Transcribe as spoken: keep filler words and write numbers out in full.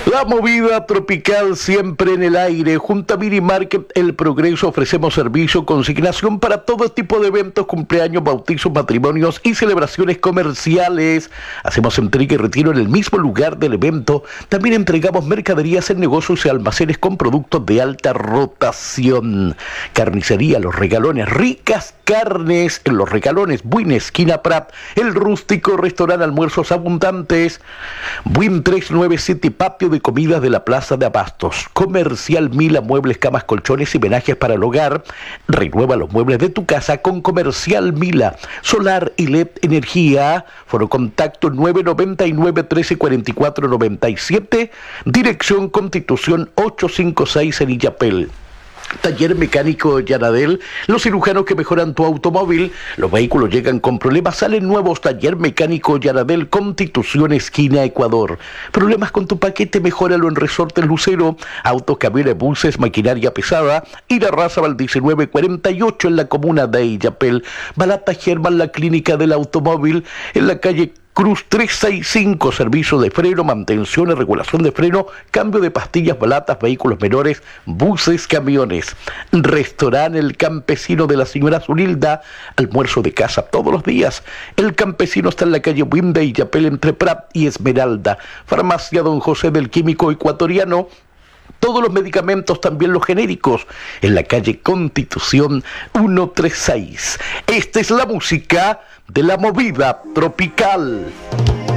La movida tropical siempre en el aire. Junto a Mini Market El Progreso ofrecemos servicio, consignación para todo tipo de eventos, cumpleaños, bautizos, matrimonios y celebraciones comerciales. Hacemos entrega y retiro en el mismo lugar del evento. También entregamos mercaderías en negocios y almacenes con productos de alta rotación. Carnicería Los Regalones, ricas carnes en Los Regalones, Buin, esquina Prat, El Rústico, restaurante, almuerzos abundantes. Buin trescientos noventa y siete, patio de comidas de la Plaza de Abastos. Comercial Mila, muebles, camas, colchones y menajes para el hogar. Renueva los muebles de tu casa con Comercial Mila. Solar y L E D energía. Foro contacto nueve noventa y nueve, trece cuarenta y cuatro, noventa y siete. Dirección Constitución ochocientos cincuenta y seis en Illapel. Taller Mecánico Yanadel, los cirujanos que mejoran tu automóvil. Los vehículos llegan con problemas, salen nuevos. Taller Mecánico Yanadel, Constitución esquina Ecuador. Problemas con tu paquete, mejóralo en Resortes Lucero. Autos, camiones, buses, maquinaria pesada. Ir a Razabal diecinueve cuarenta y ocho en la comuna de Illapel. Balata Germán, la clínica del automóvil, en la calle Cruz trescientos sesenta y cinco, servicio de freno, mantención y regulación de freno, cambio de pastillas, balatas, vehículos menores, buses, camiones. Restaurante El Campesino de la señora Zunilda, almuerzo de casa todos los días. El Campesino está en la calle Wimda y Yapel entre Prat y Esmeralda. Farmacia Don José del Químico Ecuatoriano. Todos los medicamentos, también los genéricos, en la calle Constitución ciento treinta y seis. Esta es la música de la movida tropical.